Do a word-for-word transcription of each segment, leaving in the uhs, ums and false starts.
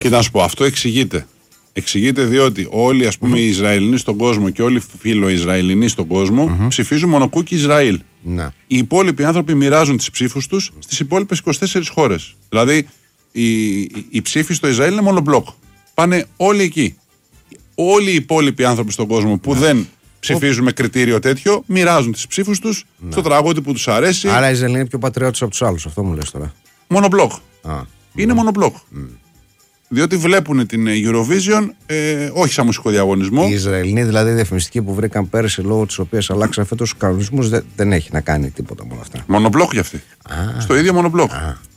Κοίτα να σου πω, αυτό εξηγείται. Εξηγείται διότι όλοι, ας πούμε, mm-hmm. οι Ισραηλινοί στον κόσμο και όλοι οι φιλοϊσραηλινοί στον κόσμο mm-hmm. ψηφίζουν μονοκούκι Ισραήλ. Ναι. Οι υπόλοιποι άνθρωποι μοιράζουν τις ψήφους τους στις υπόλοιπες είκοσι τέσσερις χώρες. Δηλαδή, οι, οι ψήφοι στο Ισραήλ είναι μόνο μπλοκ. Πάνε όλοι εκεί. Όλοι οι υπόλοιποι άνθρωποι στον κόσμο που ναι. δεν ψηφίζουν με κριτήριο τέτοιο, μοιράζουν τις ψήφους τους ναι. στο τραγούδι που τους αρέσει. Άρα οι Ισραηλοί είναι πιο πατριώτες από τους άλλους, αυτό μου λες τώρα. Μόνο μπλοκ. Α, είναι mm. μόνο μπλοκ. Mm. Διότι βλέπουν την Eurovision ε, όχι σαν μουσικό διαγωνισμό. Οι Ισραηλοί, δηλαδή, διαφημιστικοί που βρήκαν πέρυσι, λόγω της οποίας αλλάξαν φέτος τους κανονισμούς, δεν, δεν έχει να κάνει τίποτα με όλα αυτά. Μονοπλόκ για αυτή. Α, στο ίδιο μονοπλόκ.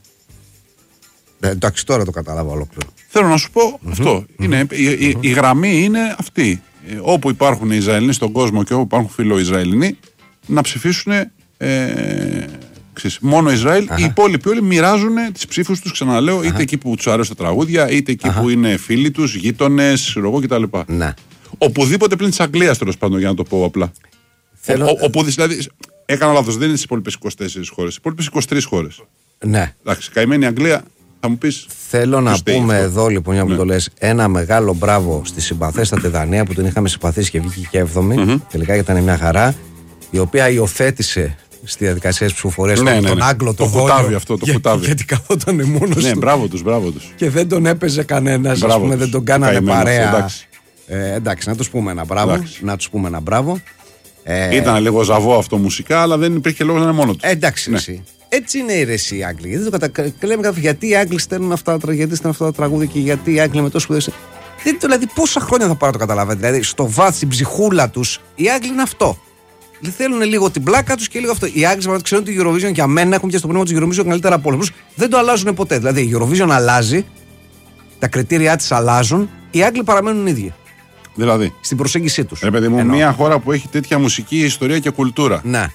Ε, εντάξει, τώρα το κατάλαβα ολόκληρο. Θέλω να σου πω mm-hmm. αυτό. Mm-hmm. Είναι, η, η, η γραμμή είναι αυτή. Ε, όπου υπάρχουν οι Ισραηλοί στον κόσμο και όπου υπάρχουν φιλοϊσραηλινοί, να ψηφίσουν. Ε, μόνο Ισραήλ, Αχα. Οι υπόλοιποι όλοι μοιράζουν τις ψήφους τους, ξαναλέω, Αχα. είτε εκεί που τους αρέσουν τα τραγούδια, είτε εκεί Αχα. που είναι φίλοι τους, γείτονες, εγώ κτλ. Ναι. Οπουδήποτε πλην της Αγγλίας, τέλος πάντων, για να το πω απλά. Θέλω... Ο, ο, οπουδη, δηλαδή, έκανα λάθος, δεν είναι στις υπόλοιπες είκοσι τέσσερις χώρες, στις υπόλοιπες είκοσι τρεις χώρες. Ναι. Εντάξει, καημένη Αγγλία, θα μου πεις. Θέλω να πούμε αυτό. Εδώ, λοιπόν, για να ναι. το λες, ένα μεγάλο μπράβο στη συμπαθέστατη Δανία που την είχαμε συμπαθήσει και βγήκε και έβδομη. Mm-hmm. Τελικά ήταν μια χαρά, η οποία υιοθέτησε στη διαδικασία της ψηφοφορίας ναι, τον, ναι, ναι. τον Άγγλο το φωτάβι αυτό, το φωτάβι. Γιατί καθόταν μόνος ναι, του. μπράβο τους, μπράβο τους. Και δεν τον έπαιζε κανένας, ας πούμε, δεν τον κάνανε Καημένος, παρέα. Εντάξει. Ε, εντάξει, να τους πούμε ένα μπράβο. Εντάξει. Να τους πούμε ένα μπράβο. Ε, Ήταν λίγο ζαβό αυτό μουσικά, αλλά δεν υπήρχε λόγος να είναι μόνο του. Ε, εντάξει, ναι. εσύ. Έτσι είναι η ρεσί οι Άγγλοι. Γιατί, το κατα... λέμε, γιατί οι Άγγλοι στέλνουν αυτά, γιατί στέλνουν αυτά τα τραγούδια και γιατί οι Άγγλοι με τόσο σπουδές. Δηλαδή, πόσα χρόνια θα πάρω το καταλαβαίνετε. Δηλαδή, στο βάθος, στην ψυχούλα τους, οι Άγγλοι είναι αυτό. Θέλουν λίγο την πλάκα τους και λίγο αυτό. Οι Άγγλοι ξέρουν ότι η Eurovision για μένα έχουν και στο πνεύμα του Eurovision καλύτερα από όλους. Δεν το αλλάζουν ποτέ. Δηλαδή η Eurovision αλλάζει, τα κριτήριά της αλλάζουν, οι Άγγλοι παραμένουν ίδιοι. Δηλαδή. Στην προσέγγιση τους. Ρε παιδί μου, μια χώρα που έχει τέτοια μουσική, ιστορία και κουλτούρα. Ναι.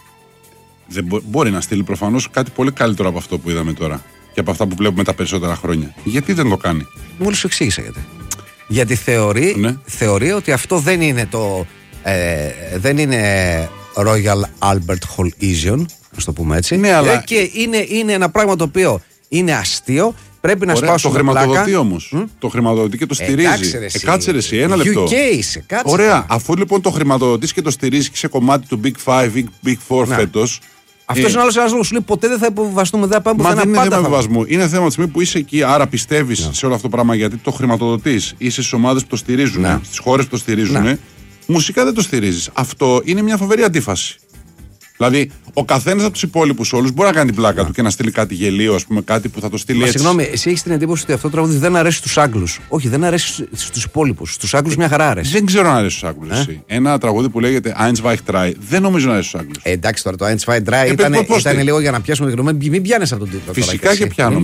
Δεν μπο- μπορεί να στείλει προφανώς κάτι πολύ καλύτερο από αυτό που είδαμε τώρα και από αυτά που βλέπουμε τα περισσότερα χρόνια. Γιατί δεν το κάνει. Μόλις σου εξήγησα γιατί. Γιατί θεωρεί, ναι. θεωρεί ότι αυτό δεν είναι το. Ε, δεν είναι Royal Albert Hall Esion, να το πούμε έτσι. Ναι, αλλά... ε, και είναι, είναι ένα πράγμα το οποίο είναι αστείο. Πρέπει να σπάσουμε το χρηματοδοτεί όμως. Mm? Το χρηματοδοτεί και το στηρίζει. Ε, ε, κάτσε ρε εσύ, ένα λεπτό. γιου κέι είσαι, κάτσε. Ωραία, αφού λοιπόν το χρηματοδοτείς και το στηρίζει και σε κομμάτι του Big Five, Big, Big Four φέτος. Αυτό ε, είναι άλλο ένα λόγο. Σου λέει ποτέ δεν θα υποβιβαστούμε, δεν θα πάμε πουθενά. Μα δεν είναι θέμα υποβιβασμού. Είναι θέμα τη στιγμή που είσαι εκεί, άρα πιστεύεις ναι. σε όλο αυτό το πράγμα γιατί το χρηματοδοτείς. Είσαι στις ομάδες που το στηρίζουν, ναι. στις χώρες που το στηρίζουν. Ναι. Μουσικά δεν το στηρίζεις. Αυτό είναι μια φοβερή αντίφαση. Δηλαδή, ο καθένας από τους υπόλοιπους όλους μπορεί να κάνει την πλάκα yeah. του και να στείλει κάτι γελίο, ας πούμε, κάτι που θα το στείλει. Μα έτσι. Συγγνώμη, εσύ έχεις την εντύπωση ότι αυτό το τραγούδι δεν αρέσει στους Άγγλους. Όχι, δεν αρέσει στους υπόλοιπους. Στους Άγγλους μια χαρά αρέσει. Δεν ξέρω αν αρέσει στους Άγγλους. Ε? Εσύ. Ένα τραγούδι που λέγεται Eins, zwei, drei δεν νομίζω να αρέσει στους Άγγλους. Ε, εντάξει τώρα, το Eins, zwei, drei ε, ήταν, ήταν λίγο για να πιάσουμε την γνώμη. Μην πιάνεις από τον τίτλο. Φυσικά τώρα, και πιάνω.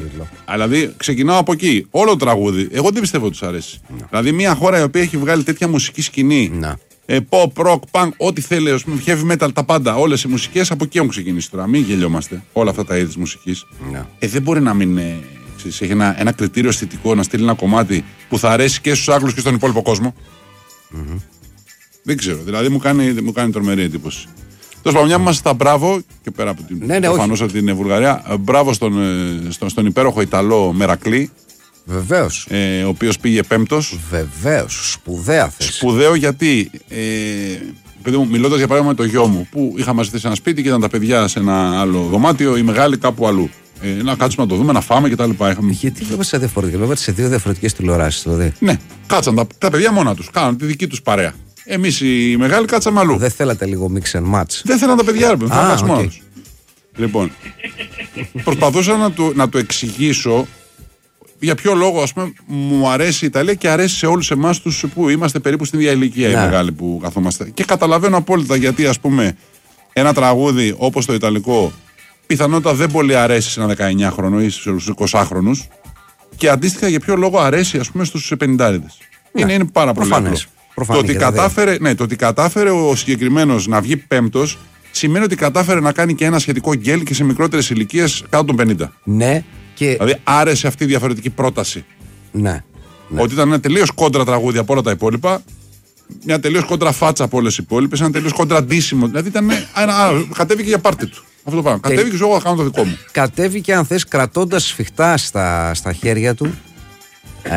Δηλαδή, ξεκινάω από εκεί. Όλο το τραγούδι, εγώ δεν πιστεύω ότι τους αρέσει. Δηλαδή, μια χώρα η οποία έχει βγάλει τέτοια μουσική σκηνή. Ε, pop, rock, punk, ό,τι θέλει, heavy metal, τα πάντα. Όλες οι μουσικές από εκεί έχουν ξεκινήσει τώρα. Μην γελιόμαστε. Όλα αυτά τα είδη της μουσικής. Yeah. Ε, δεν μπορεί να μην ε, ξέρεις, έχει ένα, ένα κριτήριο αισθητικό να στείλει ένα κομμάτι που θα αρέσει και στους Άγγλους και στον υπόλοιπο κόσμο. Mm-hmm. Δεν ξέρω. Δηλαδή μου κάνει, μου κάνει τρομερή εντύπωση. Τέλος πάντων, μια που είμαστε στα μπράβο και πέρα από την, ναι, ναι, προφανώς από την Βουλγαρία, μπράβο στον, στον, στον υπέροχο Ιταλό Μερακλή. Βεβαίως. Ε, ο οποίος πήγε πέμπτος. Βεβαίως. Σπουδαία θέση. Σπουδαίο γιατί, ε, παιδί μου, μιλώντας για παράδειγμα με το γιο μου, που είχαμε ζητήσει ένα σπίτι και ήταν τα παιδιά σε ένα άλλο δωμάτιο, οι μεγάλοι κάπου αλλού. Ε, να κάτσουμε να το δούμε, να φάμε κτλ. Είχαμε... Γιατί βλέπετε σε διαφορετικές, βλέπετε σε δύο διαφορετικές τηλεοράσεις, δηλαδή. Ναι, κάτσαν τα, τα παιδιά μόνα τους, κάναν τη δική τους παρέα. Εμείς οι μεγάλοι κάτσαμε αλλού. Δεν θέλατε λίγο mix and match. Δεν θέλαν τα παιδιά, ρε παιδί, θα κάτσουν μόνα τους. Λοιπόν, προσπαθούσα να του, να του εξηγήσω. Για ποιο λόγο, ας πούμε, μου αρέσει η Ιταλία και αρέσει σε όλους εμάς τους που είμαστε περίπου στην ίδια ηλικία οι μεγάλοι που καθόμαστε. Και καταλαβαίνω απόλυτα γιατί, ας πούμε, ένα τραγούδι όπως το Ιταλικό πιθανότατα δεν πολύ αρέσει σε ένα δεκαεννιάχρονο ή στους εικοσάχρονους και αντίστοιχα για ποιο λόγο αρέσει, ας πούμε, στους πενηντάριδες. Ναι. Είναι, είναι πάρα πολύ απλό. Το ότι, κατάφερε, ναι, το ότι κατάφερε ο συγκεκριμένος να βγει πέμπτος σημαίνει ότι κατάφερε να κάνει και ένα σχετικό γκέλ και σε μικρότερες ηλικίες κάτω των πενήντα. Ναι. Και... Δηλαδή άρεσε αυτή η διαφορετική πρόταση. Ναι, ναι. Ότι ήταν ένα τελείως κόντρα τραγούδι από όλα τα υπόλοιπα, μια τελείως κόντρα φάτσα από όλες οι υπόλοιπες, ένα τελείως κόντρα ντύσιμο. Δηλαδή ήταν ένα, κατέβηκε για πάρτι του. Αυτό το πράγμα. Και... Κατέβηκε και εγώ θα κάνω το δικό μου. Κατέβηκε, αν θες, κρατώντας σφιχτά στα, στα χέρια του